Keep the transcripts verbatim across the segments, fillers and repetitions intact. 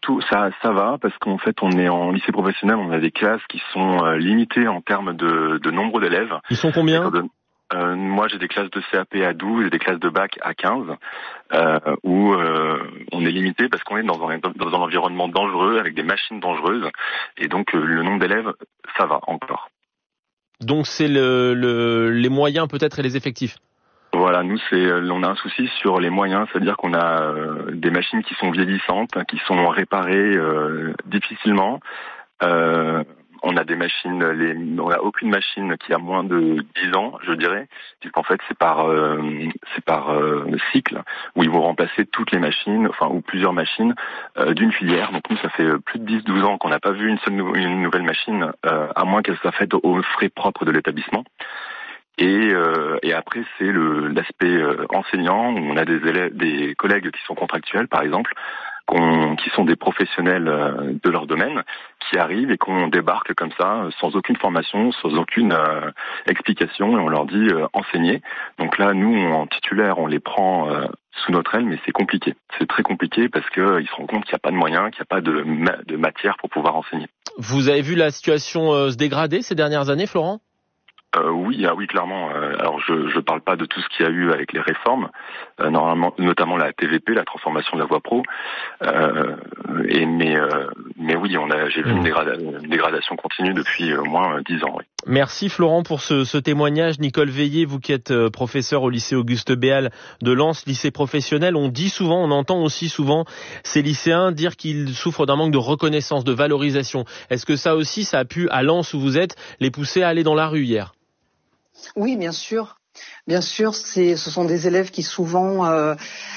surtout, ça, ça va parce qu'en fait, on est en lycée professionnel, on a des classes qui sont euh, limitées en termes de, de nombre d'élèves. Ils sont combien? euh, Moi, j'ai des classes de C A P à douze et des classes de bac à quinze, euh, où euh, on est limité parce qu'on est dans un, dans un environnement dangereux avec des machines dangereuses, et donc euh, le nombre d'élèves, ça va encore. Donc c'est le, le, les moyens peut-être et les effectifs. Voilà, nous c'est, on a un souci sur les moyens, c'est-à-dire qu'on a euh, des machines qui sont vieillissantes, qui sont réparées euh, difficilement. Euh, on a des machines, les, on n'a aucune machine qui a moins de dix ans, je dirais, puisqu'en fait c'est par euh, c'est par euh, cycle où ils vont remplacer toutes les machines, enfin ou plusieurs machines euh, d'une filière. Donc nous ça fait plus de dix douze ans qu'on n'a pas vu une seule nou- une nouvelle machine, euh, à moins qu'elle soit faite aux frais propres de l'établissement. Et, euh, et après, c'est le, l'aspect euh, enseignant, où on a des élèves, des collègues qui sont contractuels, par exemple, qu'on, qui sont des professionnels euh, de leur domaine, qui arrivent et qu'on débarque comme ça, sans aucune formation, sans aucune euh, explication, et on leur dit euh, enseigner. Donc là, nous, en titulaire, on les prend euh, sous notre aile, mais c'est compliqué. C'est très compliqué parce qu'ils se rendent compte qu'il n'y a pas de moyens, qu'il n'y a pas de, ma- de matière pour pouvoir enseigner. Vous avez vu la situation euh, se dégrader ces dernières années, Florent? Euh, oui, ah oui, clairement. Euh, alors, je ne parle pas de tout ce qu'il y a eu avec les réformes, euh, normalement, notamment la T V P, la transformation de la voie pro. Euh, et mais, euh, mais oui, on a, j'ai vu une, dégrada- une dégradation continue depuis au moins dix ans. Oui. Merci Florent pour ce, ce témoignage. Nicole Veillé, vous qui êtes euh, professeur au lycée Auguste Béal de Lens, lycée professionnel, on dit souvent, on entend aussi souvent ces lycéens dire qu'ils souffrent d'un manque de reconnaissance, de valorisation. Est-ce que ça aussi, ça a pu, à Lens où vous êtes, les pousser à aller dans la rue hier? Oui, bien sûr. Bien sûr, c'est, ce sont des élèves qui souvent, euh,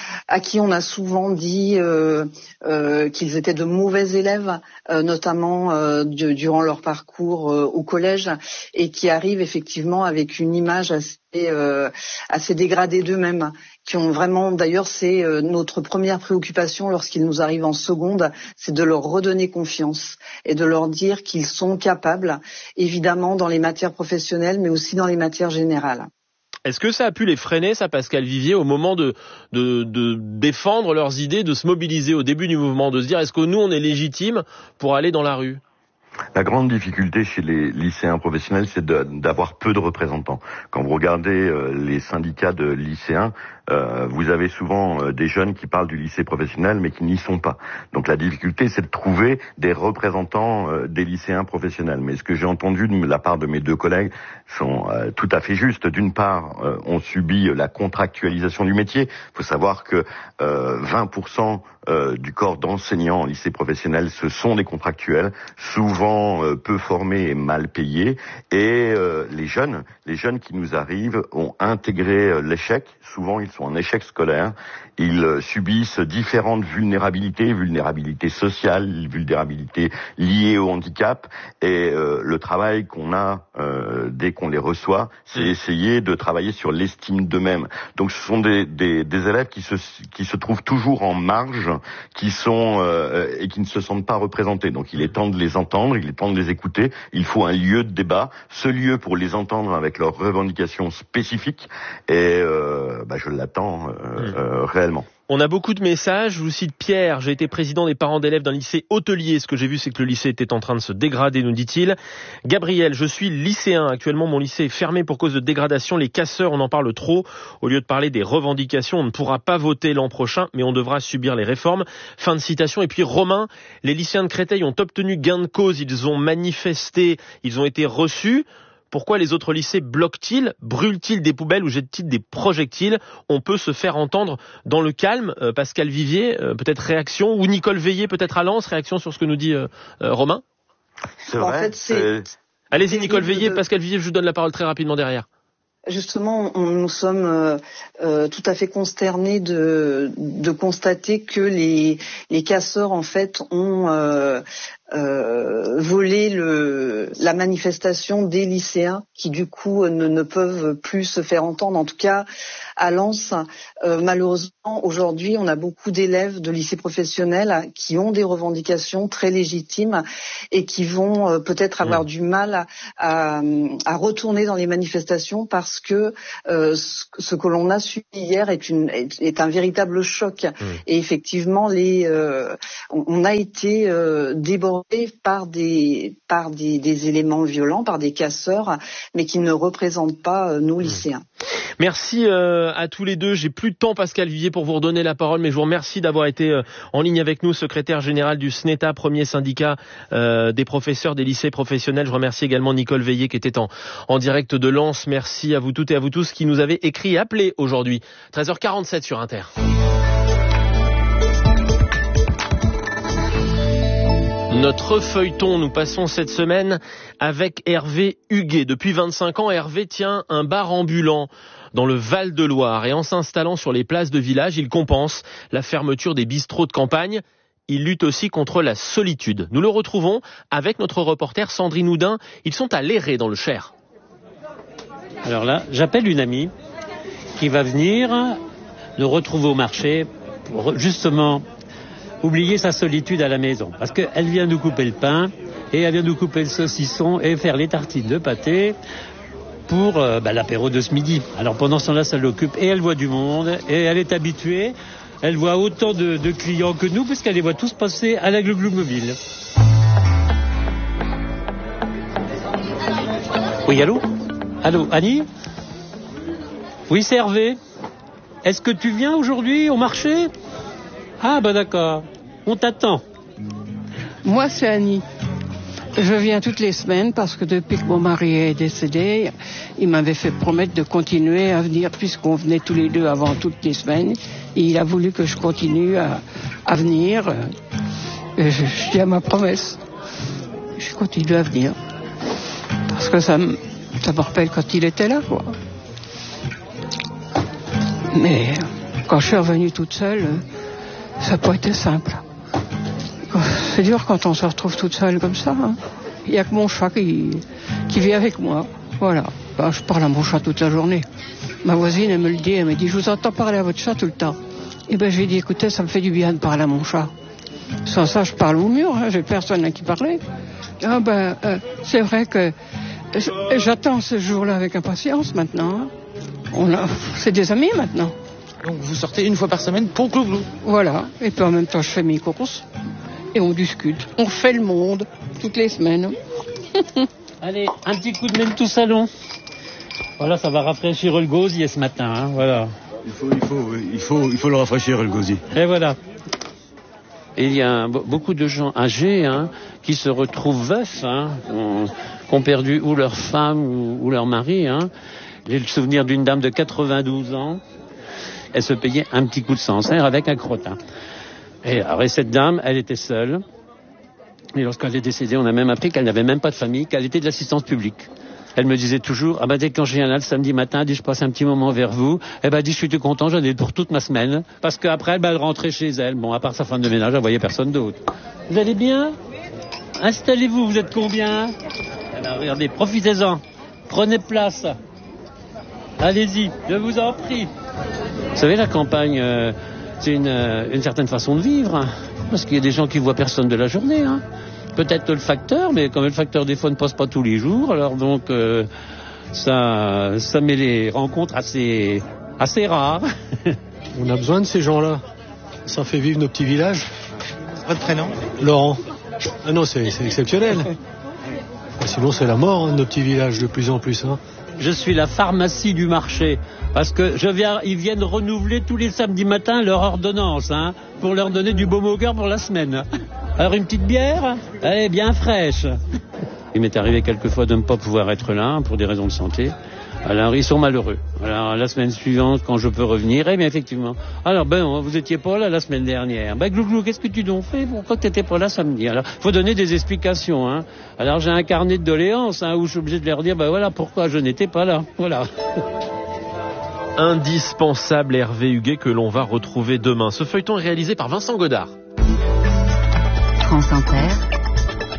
à qui on a souvent dit euh, euh, qu'ils étaient de mauvais élèves, euh, notamment euh, de, durant leur parcours euh, au collège, et qui arrivent effectivement avec une image assez, euh, assez dégradée d'eux-mêmes, qui ont vraiment, d'ailleurs, c'est euh, notre première préoccupation lorsqu'ils nous arrivent en seconde, c'est de leur redonner confiance et de leur dire qu'ils sont capables, évidemment dans les matières professionnelles, mais aussi dans les matières générales. Est-ce que ça a pu les freiner, ça, Pascal Vivier, au moment de, de, de défendre leurs idées, de se mobiliser au début du mouvement, de se dire est-ce que nous, on est légitime pour aller dans la rue? La grande difficulté chez les lycéens professionnels, c'est de, d'avoir peu de représentants. Quand vous regardez euh, les syndicats de lycéens, euh, vous avez souvent euh, des jeunes qui parlent du lycée professionnel mais qui n'y sont pas. Donc la difficulté, c'est de trouver des représentants euh, des lycéens professionnels. Mais ce que j'ai entendu de la part de mes deux collègues sont euh, tout à fait justes. D'une part, euh, on subit la contractualisation du métier. Il faut savoir que euh, vingt pour cent euh, du corps d'enseignants en lycée professionnel, ce sont des contractuels, souvent euh, peu formés et mal payés. Et euh, les jeunes, les jeunes qui nous arrivent ont intégré euh, l'échec. Souvent, ils sont en échec scolaire. Ils euh, subissent différentes vulnérabilités, vulnérabilités sociales, vulnérabilités liées au handicap. Et euh, le travail qu'on a euh, dès qu'on les reçoit, c'est essayer de travailler sur l'estime d'eux-mêmes. Donc, ce sont des, des, des élèves qui se, qui se trouvent toujours en marge, qui sont euh, et qui ne se sentent pas représentés. Donc, il est temps de les entendre, il est temps de les écouter. Il faut un lieu de débat, ce lieu pour les entendre avec leurs revendications spécifiques. Et euh, bah, je l'attends euh, euh, réellement. On a beaucoup de messages. Je vous cite Pierre. J'ai été président des parents d'élèves d'un lycée hôtelier. Ce que j'ai vu, c'est que le lycée était en train de se dégrader, nous dit-il. Gabriel, je suis lycéen. Actuellement, mon lycée est fermé pour cause de dégradation. Les casseurs, on en parle trop. Au lieu de parler des revendications, on ne pourra pas voter l'an prochain, mais on devra subir les réformes. Fin de citation. Et puis Romain, les lycéens de Créteil ont obtenu gain de cause. Ils ont manifesté. Ils ont été reçus. Pourquoi les autres lycées bloquent-ils, brûlent-ils des poubelles ou jettent-ils des projectiles? On peut se faire entendre dans le calme. Euh, Pascal Vivier, euh, peut-être réaction, ou Nicole Veillé, peut-être à Lens, réaction sur ce que nous dit euh, euh, Romain? C'est vrai. En fait, c'est... Allez-y Nicole Veillé, de... Pascal Vivier, je vous donne la parole très rapidement derrière. Justement, on, nous sommes euh, euh, tout à fait consternés de, de constater que les, les casseurs en fait ont euh, euh, voler le, la manifestation des lycéens qui du coup ne, ne peuvent plus se faire entendre. En tout cas, à Lens, euh, malheureusement, aujourd'hui, on a beaucoup d'élèves de lycées professionnels qui ont des revendications très légitimes et qui vont euh, peut-être avoir mmh. du mal à, à retourner dans les manifestations parce que euh, ce, ce que l'on a su hier est, une, est, est un véritable choc. Mmh. Et effectivement, les, euh, on, on a été euh, débordé par des par des, des éléments violents, par des casseurs, mais qui ne représentent pas euh, nos lycéens. Merci euh, à tous les deux. J'ai plus de temps, Pascal Vivier, pour vous redonner la parole, mais je vous remercie d'avoir été euh, en ligne avec nous, secrétaire général du S N E T A, premier syndicat euh, des professeurs des lycées professionnels. Je remercie également Nicole Veillé qui était en, en direct de Lens. Merci à vous toutes et à vous tous qui nous avez écrit et appelé aujourd'hui. treize heures quarante-sept sur Inter. Notre feuilleton, nous passons cette semaine avec Hervé Huguet. Depuis vingt-cinq ans, Hervé tient un bar ambulant dans le Val-de-Loire et en s'installant sur les places de village, il compense la fermeture des bistrots de campagne. Il lutte aussi contre la solitude. Nous le retrouvons avec notre reporter Sandrine Houdin. Ils sont à Léré dans le Cher. Alors là, j'appelle une amie qui va venir nous retrouver au marché pour justement oublier sa solitude à la maison. Parce qu'elle vient nous couper le pain et elle vient nous couper le saucisson et faire les tartines de pâté pour euh, bah, l'apéro de ce midi. Alors pendant ce temps-là, ça l'occupe et elle voit du monde et elle est habituée. Elle voit autant de, de clients que nous puisqu'elle les voit tous passer à la Glouglou Mobile. Oui, allô ? Allô, Annie ? Oui, c'est Hervé. Est-ce que tu viens aujourd'hui au marché ? Ah, bah d'accord. On t'attend. Moi, c'est Annie. Je viens toutes les semaines parce que depuis que mon mari est décédé, il m'avait fait promettre de continuer à venir puisqu'on venait tous les deux avant toutes les semaines. Et il a voulu que je continue à, à venir. Et je, je tiens ma promesse. Je continue à venir. Parce que ça me, ça me rappelle quand il était là, quoi. Mais quand je suis revenue toute seule, ça n'a pas été simple. C'est dur quand on se retrouve toute seule comme ça. Hein. Il n'y a que mon chat qui, qui vit avec moi. Voilà. Ben, je parle à mon chat toute la journée. Ma voisine, elle me le dit, elle me dit, je vous entends parler à votre chat tout le temps. Et ben, je lui ai dit, écoutez, ça me fait du bien de parler à mon chat. Sans ça, je parle au mur, hein, j'ai personne à qui parler. Ah ben, euh, c'est vrai que j'attends ce jour-là avec impatience maintenant. Hein. On a, c'est des amis maintenant. Donc vous sortez une fois par semaine pour Glouglou. Voilà, et puis en même temps je fais mes courses et on discute. On fait le monde toutes les semaines. Allez, un petit coup de même tout salon. Voilà, ça va rafraîchir le gosier ce matin, hein, voilà. Il faut, il faut, il faut, il faut le rafraîchir le gosier. Et voilà. Et il y a beaucoup de gens âgés hein, qui se retrouvent veufs, hein, qui ont perdu ou leur femme ou, ou leur mari. Hein. J'ai le souvenir d'une dame de quatre-vingt-douze ans. Elle se payait un petit coup de sancerre avec un crottin. Et alors, et cette dame, elle était seule. Et lorsqu'elle est décédée, on a même appris qu'elle n'avait même pas de famille, qu'elle était de l'assistance publique. Elle me disait toujours, ah ben dès que quand je viens là le samedi matin, dit je passe un petit moment vers vous. Eh ben dit je suis tout content, j'en ai pour toute ma semaine. Parce qu'après, ben, elle rentrait chez elle. Bon, à part sa femme de ménage, elle voyait personne d'autre. Vous allez bien ? Installez-vous, vous êtes combien ? Eh ben regardez, profitez-en. Prenez place. Allez-y, je vous en prie. Vous savez, la campagne, euh, c'est une, euh, une certaine façon de vivre. Hein, parce qu'il y a des gens qui voient personne de la journée. Hein. Peut-être le facteur, mais comme le facteur des fois ne passe pas tous les jours, alors donc euh, ça, ça met les rencontres assez, assez rares. On a besoin de ces gens-là. Ça fait vivre nos petits villages. Votre prénom ? Laurent. Ah non, c'est, c'est exceptionnel. Sinon, c'est la mort, hein, de nos petits villages de plus en plus. Hein. Je suis la pharmacie du marché. Parce que je viens, ils viennent renouveler tous les samedis matins leur ordonnance, hein, pour leur donner du baume au cœur pour la semaine. Alors une petite bière, elle est bien fraîche. Il m'est arrivé quelquefois de ne pas pouvoir être là pour des raisons de santé. Alors ils sont malheureux. Alors la semaine suivante, quand je peux revenir, eh bien effectivement. Alors ben vous étiez pas là la semaine dernière. Ben Glouglou, qu'est-ce que tu donc fais ? Pourquoi tu n'étais pas là samedi ? Alors faut donner des explications. Hein. Alors j'ai un carnet de doléances hein, où je suis obligé de leur dire ben voilà pourquoi je n'étais pas là. Voilà. Indispensable Hervé Huguet que l'on va retrouver demain. Ce feuilleton est réalisé par Vincent Godard. France Inter,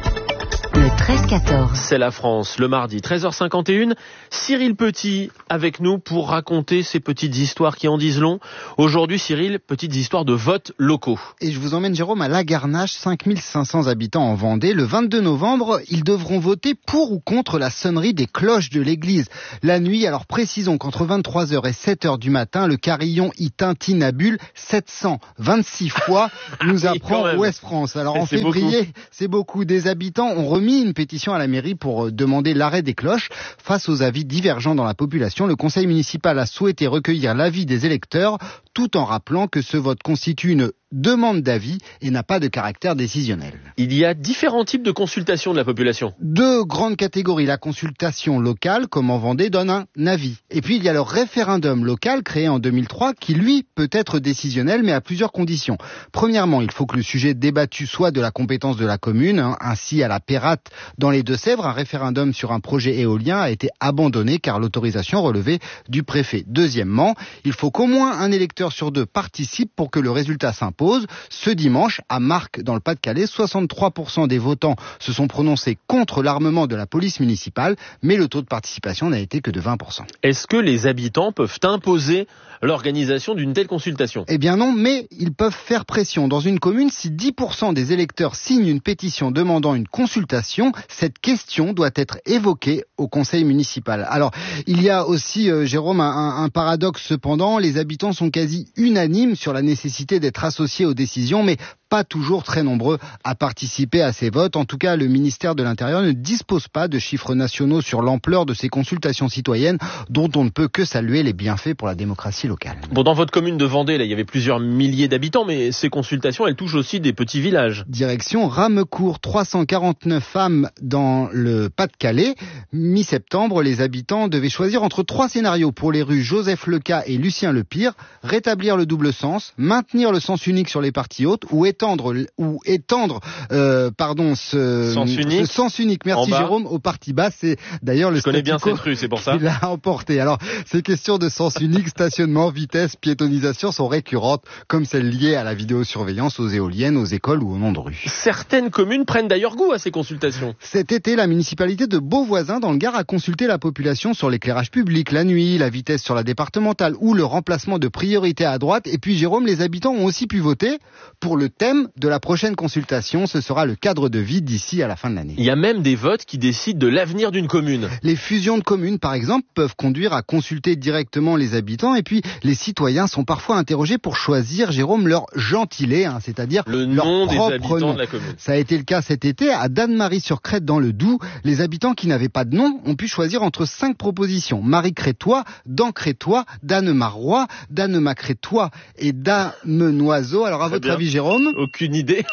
Le treize quatorze. C'est la France, le mardi, treize heures cinquante et une. Cyril Petit avec nous pour raconter ces petites histoires qui en disent long. Aujourd'hui, Cyril, petites histoires de votes locaux. Et je vous emmène, Jérôme, à Lagarnache, cinq mille cinq cents habitants en Vendée. Le vingt-deux novembre, ils devront voter pour ou contre la sonnerie des cloches de l'église. La nuit, alors précisons qu'entre vingt-trois heures et sept heures du matin, le carillon y tintinabule sept cent vingt-six fois, nous apprend oui, Ouest France. Alors en février, beaucoup. c'est beaucoup. Des habitants ont remis une pétition à la mairie pour demander l'arrêt des cloches. Face aux avis divergents dans la population, le conseil municipal a souhaité recueillir l'avis des électeurs, tout en rappelant que ce vote constitue une demande d'avis et n'a pas de caractère décisionnel. Il y a différents types de consultation de la population. Deux grandes catégories. La consultation locale, comme en Vendée, donne un avis. Et puis il y a le référendum local créé en deux mille trois qui, lui, peut être décisionnel, mais à plusieurs conditions. Premièrement, il faut que le sujet débattu soit de la compétence de la commune. Hein. Ainsi, à la Pérate, dans les Deux-Sèvres, un référendum sur un projet éolien a été abandonné car l'autorisation relevait du préfet. Deuxièmement, il faut qu'au moins un électeur sur deux participe pour que le résultat s'impose. Ce dimanche, à Marcq, dans le Pas-de-Calais, soixante-trois pour cent des votants se sont prononcés contre l'armement de la police municipale, mais le taux de participation n'a été que de vingt pour cent. Est-ce que les habitants peuvent imposer l'organisation d'une telle consultation? Eh bien non, mais ils peuvent faire pression. Dans une commune, si dix pour cent des électeurs signent une pétition demandant une consultation, cette question doit être évoquée au conseil municipal. Alors, il y a aussi, euh, Jérôme, un, un paradoxe cependant. Les habitants sont quasi unanimes sur la nécessité d'être associés aux décisions, mais pas toujours très nombreux à participer à ces votes. En tout cas, le ministère de l'Intérieur ne dispose pas de chiffres nationaux sur l'ampleur de ces consultations citoyennes dont on ne peut que saluer les bienfaits pour la démocratie locale. Bon, dans votre commune de Vendée, là, il y avait plusieurs milliers d'habitants, mais ces consultations, elles touchent aussi des petits villages. Direction Ramecourt, trois cent quarante-neuf femmes dans le Pas-de-Calais. Mi-septembre, les habitants devaient choisir entre trois scénarios pour les rues Joseph Leca et Lucien Lepire: rétablir le double sens, maintenir le sens unique sur les parties hautes ou étendre ou étendre euh, pardon ce sens unique, ce sens unique. Merci Jérôme, aux parties basses. C'est d'ailleurs le Je connais bien cette rue, c'est pour ça. Il a emporté. Alors, ces questions de sens unique, stationnement, vitesse, piétonisation sont récurrentes, comme celles liées à la vidéosurveillance, aux éoliennes, aux écoles ou aux noms de rue. Certaines communes prennent d'ailleurs goût à ces consultations. Cet été, la municipalité de Beauvoisin, dans le Gard, a consulté la population sur l'éclairage public la nuit, la vitesse sur la départementale ou le remplacement de priorité à droite. Et puis, Jérôme, les habitants ont aussi pu voter pour le thème de la prochaine consultation. Ce sera le cadre de vie d'ici à la fin de l'année. Il y a même des votes qui décident de l'avenir d'une commune. Les fusions de communes, par exemple, peuvent conduire à consulter directement les habitants, et puis les citoyens sont parfois interrogés pour choisir, Jérôme, leur gentilé, hein, c'est-à-dire le leur nom des propre habitants nom. de la commune. Ça a été le cas cet été à Danemarie-sur-Crète dans le Doubs. Les habitants qui n'avaient pas de nom ont pu choisir entre cinq propositions: Marie-Crétois, Dan-Crétois, Danemarois, Danemacrétois et Damenoiseau. Alors à Très votre bien. avis, Jérôme? Aucune idée.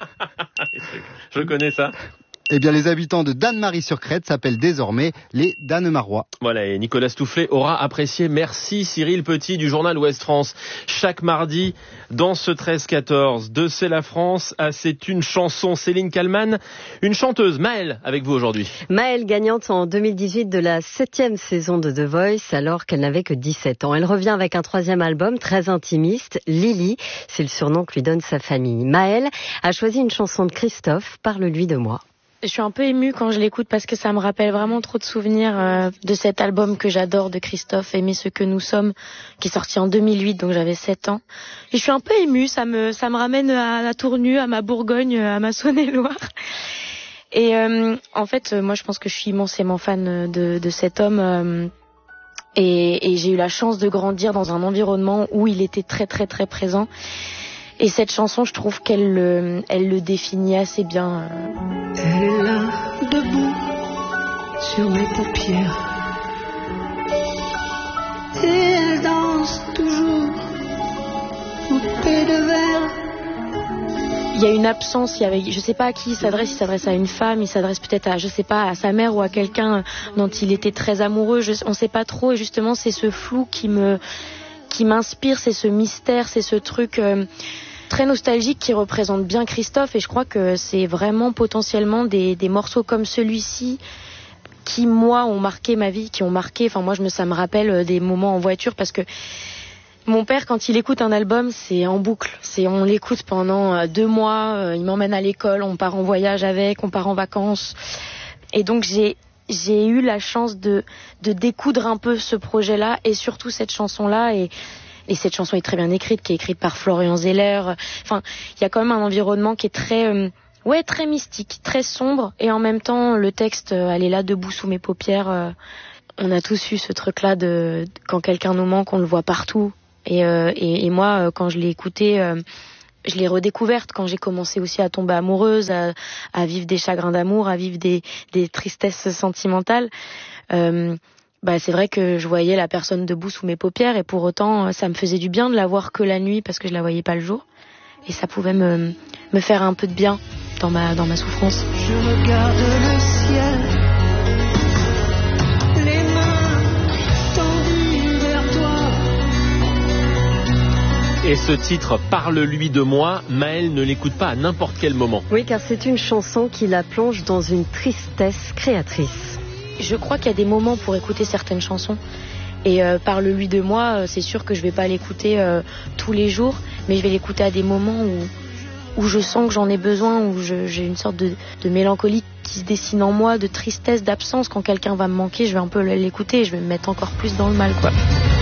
Je connais ça. Eh bien, les habitants de Danemarie-sur-Crète s'appellent désormais les Danemarois. Voilà, et Nicolas Stoufflet aura apprécié. Merci Cyril Petit du journal Ouest France. Chaque mardi, dans ce treize quatorze de C'est la France, ah, c'est une chanson. Céline Kallmann, une chanteuse. Maëlle, avec vous aujourd'hui. Maëlle, gagnante en deux mille dix-huit de la septième saison de The Voice, alors qu'elle n'avait que dix-sept ans. Elle revient avec un troisième album très intimiste, Lily. C'est le surnom que lui donne sa famille. Maëlle a choisi une chanson de Christophe, Parle-lui de moi. Je suis un peu émue quand je l'écoute parce que ça me rappelle vraiment trop de souvenirs euh, de cet album que j'adore de Christophe, Aimer ce que nous sommes, qui est sorti en deux mille huit, donc j'avais sept ans. Et je suis un peu émue, ça me ça me ramène à la Tournue, à ma Bourgogne, à ma Saône-et-Loire. Et euh, en fait, moi je pense que je suis immensément fan de, de cet homme. Euh, et, et j'ai eu la chance de grandir dans un environnement où il était très très très présent. Et cette chanson, je trouve qu'elle le, elle le définit assez bien. Elle est là, debout, sur mes paupières. Et elle danse toujours, coupée de verre. Il y a une absence, il y avait, je sais pas à qui il s'adresse, il s'adresse à une femme, il s'adresse peut-être à, je sais pas, à sa mère ou à quelqu'un dont il était très amoureux, je, on sait pas trop. Et justement, c'est ce flou qui me, qui m'inspire, c'est ce mystère, c'est ce truc... Euh, très nostalgique qui représente bien Christophe, et je crois que c'est vraiment potentiellement des, des morceaux comme celui-ci qui, moi, ont marqué ma vie, qui ont marqué, enfin moi je me, ça me rappelle des moments en voiture, parce que Mon père, quand il écoute un album, c'est en boucle. C'est, on l'écoute pendant deux mois, il m'emmène à l'école, on part en voyage avec, on part en vacances. Et donc j'ai, j'ai eu la chance de, de découdre un peu ce projet-là et surtout cette chanson-là. Et, et cette chanson est très bien écrite, qui est écrite par Florian Zeller. Enfin, il y a quand même un environnement qui est très, euh, ouais, très mystique, très sombre. Et en même temps, le texte, euh, elle est là debout sous mes paupières. Euh, on a tous eu ce truc-là de, de quand quelqu'un nous manque, on le voit partout. Et, euh, et, et moi, quand je l'ai écoutée, euh, je l'ai redécouverte quand j'ai commencé aussi à tomber amoureuse, à, à vivre des chagrins d'amour, à vivre des, des tristesses sentimentales. Euh, bah, c'est vrai que je voyais la personne debout sous mes paupières et pour autant, ça me faisait du bien de la voir que la nuit parce que je la voyais pas le jour. Et ça pouvait me, me faire un peu de bien dans ma, dans ma souffrance. Je regarde le ciel. Et ce titre, Parle-lui de moi, Maëlle ne l'écoute pas à n'importe quel moment. Oui, car c'est une chanson qui la plonge dans une tristesse créatrice. Je crois qu'il y a des moments pour écouter certaines chansons. Et euh, Parle-lui de moi, euh, c'est sûr que je vais pas l'écouter euh, tous les jours, mais je vais l'écouter à des moments où, où je sens que j'en ai besoin, où je, j'ai une sorte de, de mélancolie qui se dessine en moi, de tristesse, d'absence. Quand quelqu'un va me manquer, je vais un peu l'écouter et je vais me mettre encore plus dans le mal, quoi.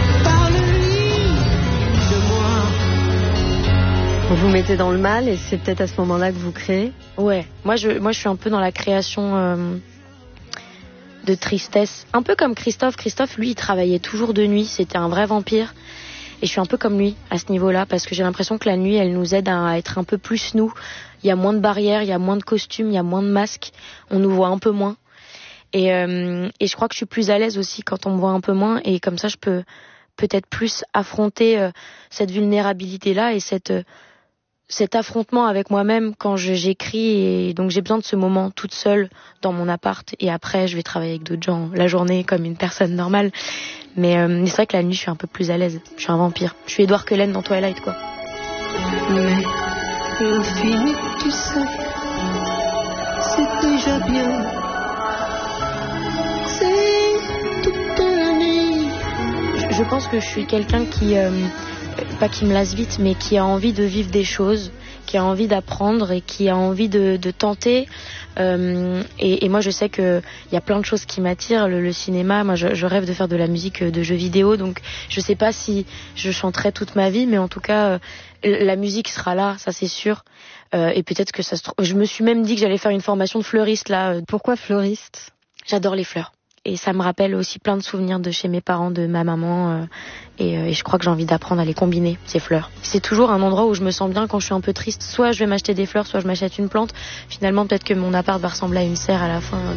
Vous vous mettez dans le mal et c'est peut-être à ce moment-là que vous créez ? Ouais, moi je, moi je suis un peu dans la création euh, de tristesse. Un peu comme Christophe. Christophe, lui, il travaillait toujours de nuit. C'était un vrai vampire. Et je suis un peu comme lui à ce niveau-là parce que j'ai l'impression que la nuit, elle nous aide à être un peu plus nous. Il y a moins de barrières, il y a moins de costumes, il y a moins de masques. On nous voit un peu moins. Et, euh, et je crois que je suis plus à l'aise aussi quand on me voit un peu moins. Et comme ça, je peux peut-être plus affronter euh, cette vulnérabilité-là et cette... Euh, cet affrontement avec moi-même quand je, j'écris et donc j'ai besoin de ce moment toute seule dans mon appart et après je vais travailler avec d'autres gens la journée comme une personne normale mais, euh, mais c'est vrai que la nuit je suis un peu plus à l'aise, je suis un vampire, je suis Edward Cullen dans Twilight quoi. Mais au fini tu sais c'est déjà bien, c'est toute la nuit. Je, je pense que je suis quelqu'un qui euh, pas qui me lasse vite, mais qui a envie de vivre des choses, qui a envie d'apprendre et qui a envie de, de tenter. Euh, et, et moi, je sais que il y a plein de choses qui m'attirent. Le, le cinéma, moi, je, je rêve de faire de la musique de jeux vidéo. Donc, je sais pas si je chanterai toute ma vie, mais en tout cas, euh, la musique sera là, ça c'est sûr. Euh, et peut-être que ça se trouve. Je me suis même dit que j'allais faire une formation de fleuriste là. Pourquoi fleuriste ? J'adore les fleurs. Et ça me rappelle aussi plein de souvenirs de chez mes parents, de ma maman. Euh, et, euh, et je crois que j'ai envie d'apprendre à les combiner, ces fleurs. C'est toujours un endroit où je me sens bien quand je suis un peu triste. Soit je vais m'acheter des fleurs, soit je m'achète une plante. Finalement, peut-être que mon appart va ressembler à une serre à la fin